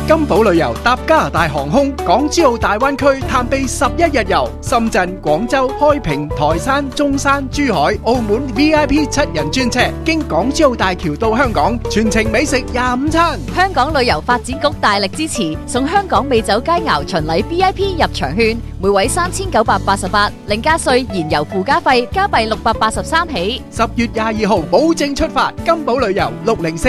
金寶旅遊搭加拿大航空港珠澳大灣區探秘11日遊，深圳、廣州、開平、台山、中山、珠海、澳門 VIP 7人專車，經港珠澳大橋到香港，全程美食25餐。 香港旅遊發展局大力支持，送香港美酒佳肴巡禮 VIP 入場券，每位3988，另加稅燃油附加費，加幣683起。 10月22號保證出發，金寶旅遊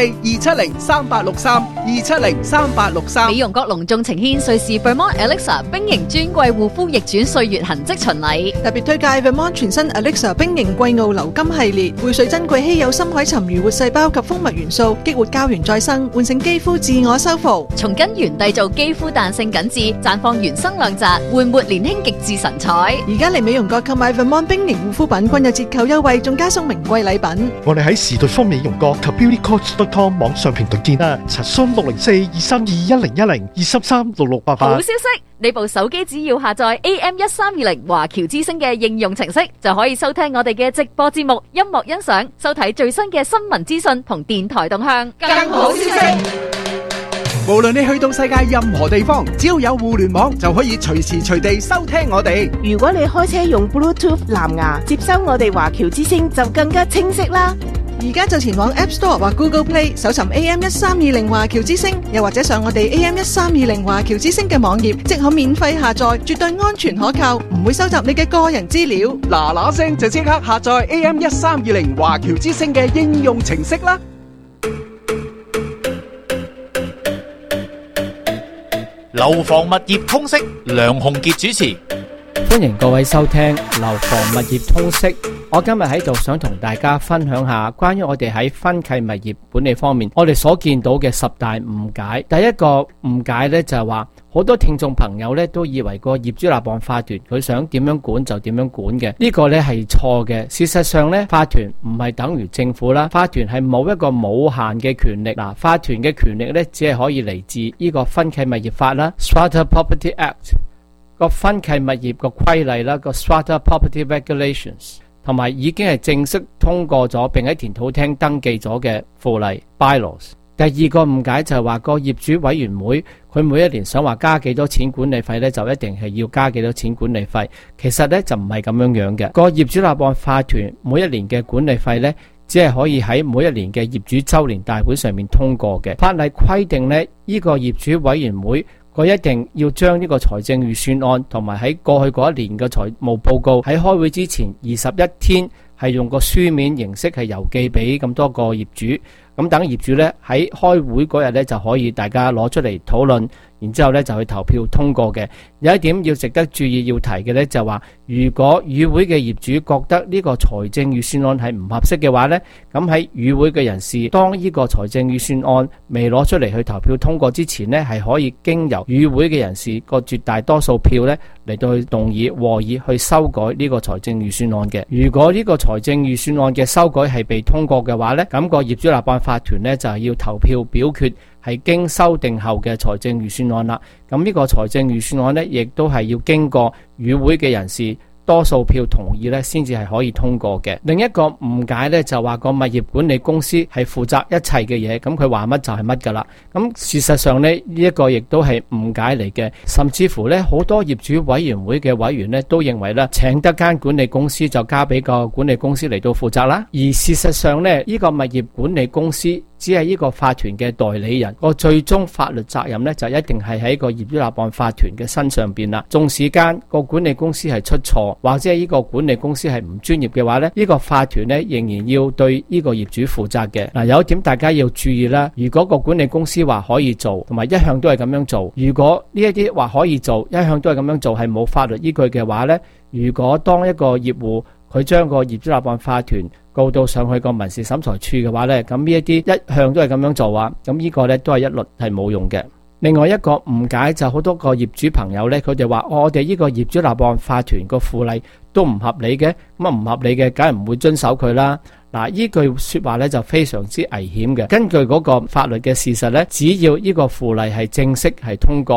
604-270-3863，270-3863。 美容閣隆重呈獻瑞士 Vermont Elixir 冰凝專櫃護膚逆轉歲月痕跡巡禮， 特別推介 Vermont 全新 Elixir 冰凝貴澳流金系列，匯萃珍貴稀有深海沉魚活細胞及蜂蜜元素，激活膠原再生，喚醒肌膚自我修復， 從根源締造肌膚彈性緊緻，綻放原生亮澤，煥活年輕極致神采。 而家嚟美容閣購買 Vermont 冰凝護膚品均有折扣優惠，仲加送名貴禮品。 我哋喺時代方美容閣及 beautycoach.com 網上平台見啦，查詢604-232-1010-233-6688。 好消息！你部手機只要下載 AM1320華僑之聲嘅應用程式，就可以收聽我哋嘅直播節目、音樂欣賞、收睇最新嘅新聞資訊同電台動向。 更好消息！無論你去到世界任何地方，只要有互聯網，就可以隨時隨地收聽我哋。 如果你開車用 Bluetooth 藍牙接收我哋華僑之聲，就更加清晰啦。 而家就前往 App Store 或 Google Play 搜尋 AM1320 華僑之聲，又或者上我哋 AM1320 華僑之聲嘅網頁，即可免費下載，絕對安全可靠，唔會收集你嘅個人資料。 嗱嗱聲就即刻下載 AM1320 華僑之聲嘅應用程式啦！ 樓房物業通識，梁鴻傑主持。 歡迎各位收聽樓房物業通識。我今日喺度想同大家分享下關於我哋喺分契物業管理方面，我哋所見到嘅10大誤解。第一個誤解呢，就係話，好多聽眾朋友呢都以為個業主立案法團佢想點樣管就點樣管嘅，呢個呢係錯嘅。事實上呢，法團唔係等於政府啦，法團係冇一個無限嘅權力。法團嘅權力呢，只係可以嚟自呢個分契物業法啦 ，Strata Property Act 個分契物業個規例啦，個 Strata Property Regulations。同埋已經係正式通過咗並喺田土廳登記咗嘅附例 Bylaws。第二個誤解就係話個業主委員會佢每一年想話加幾多錢管理費呢，就一定係要加幾多錢管理費。其實呢，就唔係咁樣樣嘅。個業主立案法團每一年嘅管理費呢，只係可以喺每一年嘅業主週年大會上面通過嘅。法例規定呢，呢個業主委員會佢一定要將呢個財政預算案同埋喺過去嗰一年嘅財務報告喺開會之前21天係用個書面形式係郵寄俾咁多個業主，咁等業主呢喺開會嗰日呢就可以大家攞出嚟討論，然之後呢就去投票通過嘅。有一點要值得注意要提嘅呢，就話如果與會嘅業主覺得呢個財政預算案係唔合適嘅話呢，咁喺與會嘅人士當呢個財政預算案未攞出嚟去投票通過之前呢，係可以經由與會嘅人士個絕大多數票呢嚟到去動議和議去修改呢個財政預算案嘅。如果呢個財政預算案嘅修改係被通過嘅話呢，咁個業主立案法團呢就係要投票表決係經修訂後嘅財政預算案啦。咁呢個財政預算案呢，亦都係要經過與會嘅人士多數票同意呢，先至係可以通過嘅。另一個誤解呢，就話個物業管理公司係負責一切嘅嘢，咁佢話乜就係乜噶啦。咁事實上呢，呢一個亦都係誤解嚟嘅，甚至乎呢，好多業主委員會嘅委員呢都認為呢，請得間管理公司就交俾個管理公司嚟到負責啦。而事實上呢，呢個物業管理公司只係呢個法團嘅代理人，個最終法律責任呢，就一定係喺個業主立案法團嘅身上邊啦。縱使間個管理公司係出錯，或者係呢個管理公司係唔專業嘅話呢，呢個法團呢仍然要對呢個業主負責嘅。嗱，有一點大家要注意啦，如果個管理公司話可以做，同埋一向都係咁樣做，如果呢一啲話可以做，一向都係咁樣做，係冇法律依據嘅話呢，如果當一個業戶佢將個業主立案法團告到上去個民事審裁處嘅話呢，咁呢一啲一向都係咁樣做啊，咁呢個呢都係一律係冇用嘅。另外一個誤解就好多個業主朋友呢，佢哋話我哋呢個業主立案法團個附例都唔合理嘅，咁啊唔合理嘅梗係唔會遵守佢啦。嗱，呢句說話呢就非常之危險嘅。根據嗰個法律嘅事實呢，只要呢個附例係正式係通過，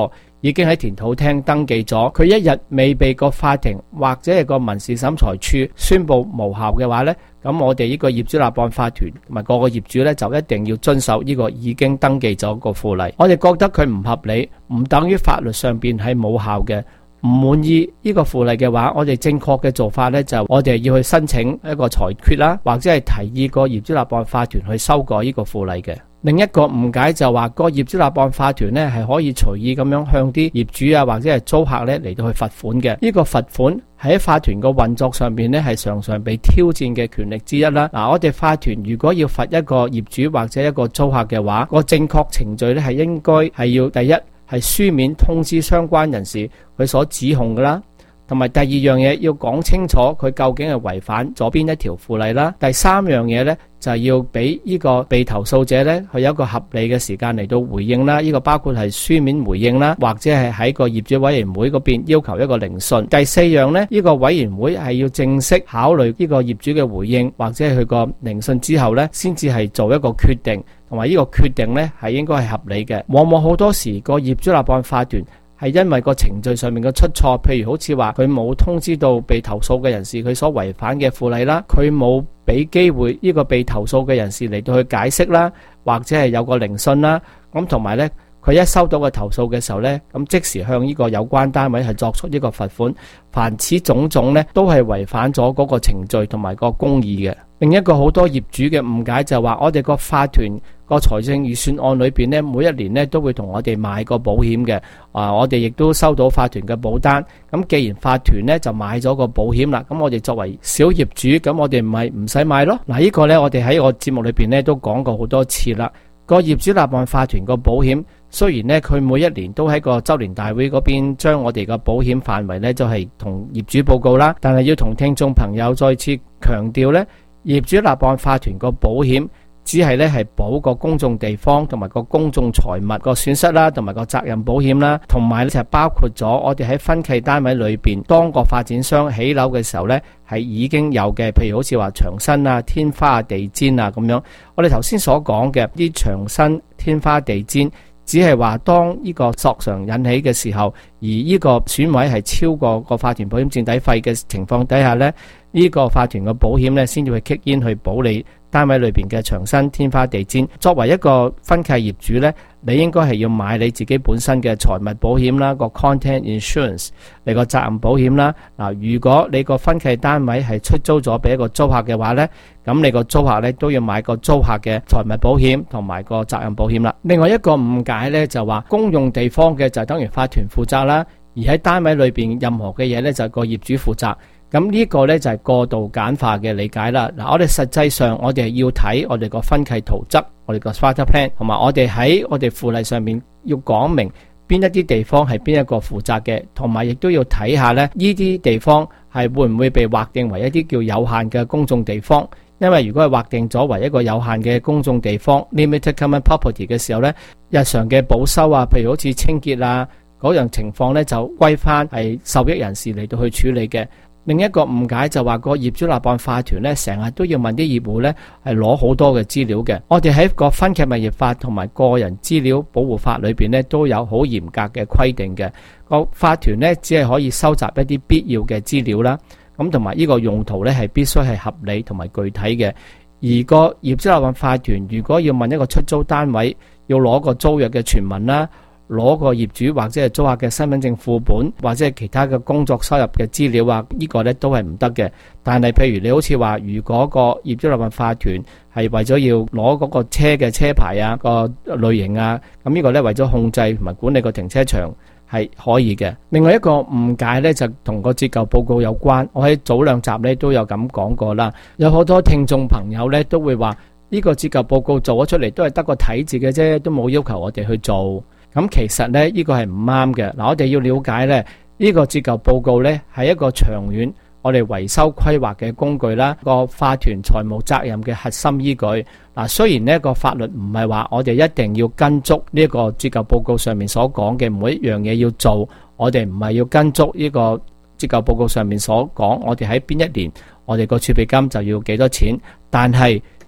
已經喺田土廳登記咗，佢一日未被個法庭或者係個民事審裁處宣布無效嘅話呢，咁我哋呢個業主立案法團同埋個業主呢，就一定要遵守呢個已經登記咗個附例。我哋覺得佢唔合理，唔等於法律上邊係冇效嘅。唔滿意呢個附例嘅話，我哋正確嘅做法呢，就我哋要去申請一個裁決啦，或者係提議個業主立案法團去修改呢個附例嘅。另一個誤解就話個業主立案法團呢係可以隨意咁樣向啲業主啊或者係租客呢嚟到去罰款嘅。呢個罰款喺法團個運作上邊呢係常常被挑戰嘅權力之一啦。我哋法團如果要罰一個業主或者一個租客嘅話，個正確程序呢係應該係要第一係書面通知相關人士佢所指控㗎啦，同埋第二樣嘢要講清楚佢究竟係違反咗邊一條附例啦。第三樣嘢呢，就係要俾呢個被投訴者呢，佢有一個合理嘅時間嚟到回應啦。呢個包括係書面回應啦，或者係喺個業主委員會嗰邊要求一個聆訊。第四樣呢，呢個委員會係要正式考慮呢個業主嘅回應或者係佢個聆訊之後呢，先至係做一個決定，同埋呢個決定呢係應該係合理嘅。往往好多時個業主立案法團係因為個程序上面嘅出錯，譬如好似話佢冇通知到被投訴嘅人士佢所違反嘅附例啦，佢冇俾機會呢個被投訴嘅人士嚟到去解釋啦，或者係有個聆訊啦，咁同埋呢，佢一收到個投訴嘅時候呢，咁即時向呢個有關單位係作出呢個罰款，凡此種種呢，都係違反咗嗰個程序同埋個公義嘅。另一個好多業主嘅誤解就係話，我哋個法團個財政預算案裏邊呢，每一年呢都會同我哋買個保險嘅。我哋亦都收到法團嘅保單。咁既然法團呢就買咗個保險啦，咁我哋作為小業主，咁我哋唔使買咯。嗱，呢個呢我哋喺我節目裏邊呢都講過好多次啦。個業主立案法團個保險，雖然呢佢每一年都喺個周年大會嗰邊將我哋個保險範圍呢就係同業主報告啦，但係要同聽眾朋友再次強調呢，業主立案法團個保險只係咧係保個公眾地方同埋個公眾財物個損失啦，同埋個責任保險啦，同埋就係包括咗我哋喺分契單位裏邊，當個發展商起樓嘅時候呢係已經有嘅，譬如好似話牆身啊、天花啊、地氈啊咁樣。我哋頭先所講嘅啲牆身、天花、地氈，只係話當呢個索償引起嘅時候，而呢個損毀係超過個法團保險佔底費嘅情況底下呢，呢個法團嘅保險呢先至去 kick in 去保你單位裏邊嘅牆身、天花、地氈。作為一個分契業主呢，你應該係要買你自己本身嘅財物保險啦，個 content insurance 你個責任保險啦。嗱，如果你個分契單位係出租咗俾一個租客嘅話呢，咁你個租客呢都要買個租客嘅財物保險同埋個責任保險啦。另外一個誤解呢就話公用地方嘅就等於法團負責啦，而喺單位裏邊任何嘅嘢呢就係個業主負責。咁呢個呢就係過度簡化嘅理解啦。嗱，我哋實際上我哋要睇我哋個分契圖則，我哋個 strata plan， 同埋我哋喺我哋附例上面要講明邊一啲地方係邊一個負責嘅，同埋亦都要睇下呢啲地方係會唔會被劃定為一啲叫有限嘅公眾地方。因為如果係劃定咗為一個有限嘅公眾地方 limited common property 嘅時候呢，日常嘅保修啊，譬如好似清潔啊嗰樣情況呢，就歸翻係受益人士嚟到去處理嘅。另一個誤解就話個業主立案法團呢，成日都要問啲業戶呢係攞好多嘅資料嘅。我哋喺個分契物業法同埋個人資料保護法裏邊呢，都有好嚴格嘅規定嘅。個法團呢，只係可以收集一啲必要嘅資料啦，咁同埋呢個用途呢係必須係合理同埋具體嘅。而個業主立案法團如果要問一個出租單位要攞個租約嘅全文啦，攞個業主或者係租客嘅身份證副本或者係其他嘅工作收入嘅資料啊，呢個呢都係唔得嘅。但係譬如你好似話，如果個業主立案法團係為咗要攞嗰個車嘅車牌啊、個類型啊，咁呢個呢為咗控制同埋管理個停車場係可以嘅。另外一個誤解呢，就同個折舊報告有關，我喺早兩集呢都有咁講過啦。有好多聽眾朋友呢都會話呢個折舊報告做咗出嚟都係得個睇字嘅啫，都冇要求我哋去做。咁其實呢，呢個係唔啱嘅。嗱，我哋要了解呢，呢個折舊報告呢係一個長遠我哋維修規劃嘅工具啦，個法團財務責任嘅核心依據。嗱，雖然呢個法律唔係話我哋一定要跟足呢個折舊報告上面所講嘅每一樣嘢要做，我哋唔係要跟足呢個折舊報告上面所講，我哋喺邊一年我哋個儲備金就要幾多錢。但係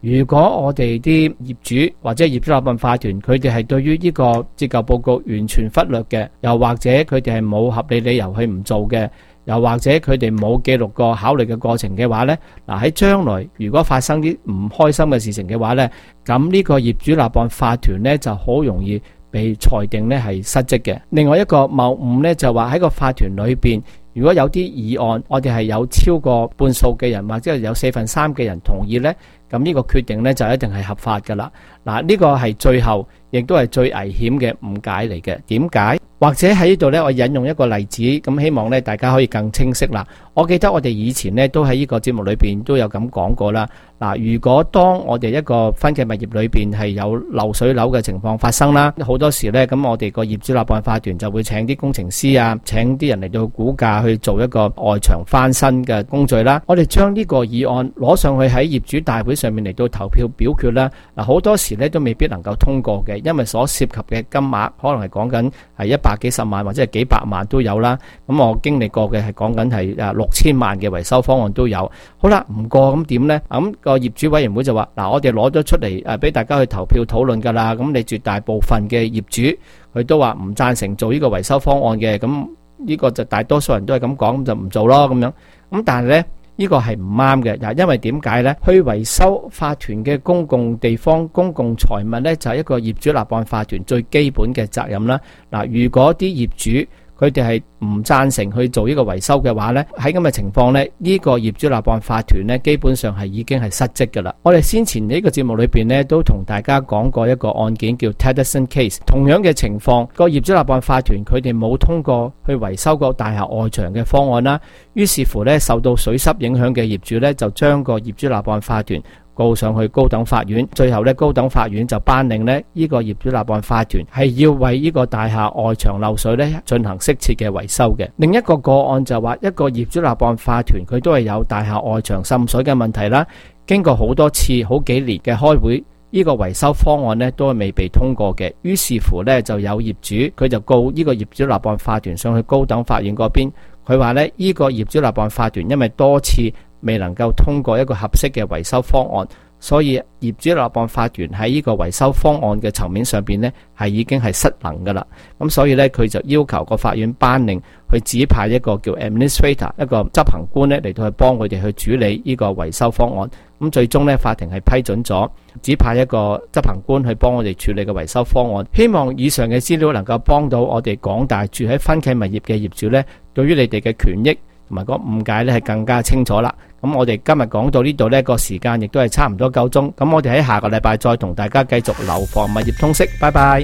如果我哋啲業主或者業主立案法團，佢哋係對於呢個折舊報告完全忽略嘅，又或者佢哋係冇合理理由去唔做嘅，又或者佢哋冇記錄過考慮嘅過程嘅話呢，嗱喺將來如果發生啲唔開心嘅事情嘅話呢，咁呢個業主立案法團呢就好容易被裁定呢係失職嘅。另外一個謬誤呢，就話喺個法團裏邊，如果有啲議案我哋係有超過半數嘅人或者係有4/3嘅人同意呢，咁呢個決定呢就一定係合法噶啦。嗱，呢個係最後亦都係最危險嘅誤解嚟嘅。點解？或者喺呢度呢，我引用一個例子，咁希望呢大家可以更清晰啦。我記得我哋以前呢都喺呢個節目裏邊都有咁講過啦。嗱，如果當我哋一個分契物業裏邊係有漏水樓嘅情況發生啦，好多時呢，咁我哋個業主立案法團就會請啲工程師啊，請啲人嚟到估價去做一個外牆翻新嘅工序啦。我哋將呢個議案攞上去喺業主大會上面嚟到投票表決啦。嗱，好多時呢都未必能夠通過嘅，因為所涉及嘅金額可能係講緊係100幾十萬或者係幾百萬都有啦。咁我經歷過嘅係講緊係6000萬嘅維修方案都有。好啦，唔過咁點呢？咁個業主委員會就話：嗱，我哋攞咗出嚟俾大家去投票討論㗎啦。咁你絕大部分嘅業主佢都話唔贊成做呢個維修方案嘅，咁呢個就大多數人都係咁講，咁就唔做咯咁樣。咁但係呢，呢個係唔啱嘅，因為點解呢？去維修法團嘅公共地方、公共財物呢，就係一個業主立案法團最基本嘅責任啦。嗱，如果啲業主佢哋係唔贊成去做呢個維修嘅話呢，喺咁嘅情況呢，呢個業主立案法團呢，基本上係已經係失職㗎啦。我哋先前呢個節目裏邊呢，都同大家講過一個案件叫 Tedderson Case， 同樣嘅情況，個業主立案法團佢哋冇通過去維修個大廈外牆嘅方案啦，於是乎呢，受到水濕影響嘅業主呢，就將個業主立案法團告上去高等法院，最後咧高等法院就頒令咧呢個業主立案法團係要為呢個大廈外牆漏水咧進行適切嘅維修嘅。另一個個案就話一個業主立案法團佢都係有大廈外牆滲水嘅問題啦，經過好多次好幾年嘅開會，呢個維修方案咧都係未被通過嘅，於是乎咧就有業主佢就告呢個業主立案法團上去高等法院嗰邊，佢話咧呢個業主立案法團因為多次未能夠通過一個合適嘅維修方案，所以業主立案法團喺呢個維修方案嘅層面上邊呢係已經係失能噶啦。咁所以呢，佢就要求個法院頒令去指派一個叫 administrator 一個執行官呢嚟到去幫佢哋去處理呢個維修方案。咁最終呢，法庭係批准咗指派一個執行官去幫我哋處理個維修方案。希望以上嘅資料能夠幫到我哋廣大住喺分契物業嘅業主呢，對於你哋嘅權益同埋個誤解呢係更加清楚啦。咁我哋今日講到呢度呢個時間亦都係差唔多夠鐘，咁我哋喺下個禮拜再同大家繼續樓房物業通識，拜拜。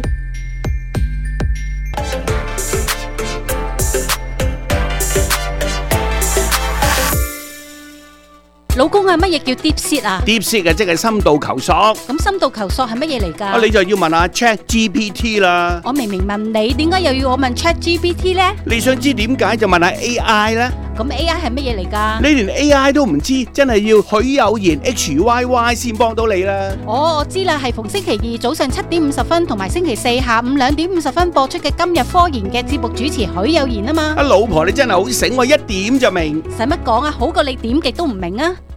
老公啊，乜嘢叫 deep seat 啊 ？deep seat 啊，即係深度求索。 咁深度求索係乜嘢嚟㗎？ 你就要問下 ChatGPT 啦。 我明明問你，點解又要我問 ChatGPT 呢？ 你想知點解就問下 AI 啦。 咁 AI 係乜嘢嚟㗎？ 你連 AI 都唔知，真係要許有言 HYY 先幫到你啦。 哦，我知啦，係逢星期二早上7點50分同埋星期四下午2點50分播出嘅今日科研嘅節目主持許有言啊嘛。 老婆你真係好醒，我一點就明。 使乜講啊？好過你點極都唔明啊！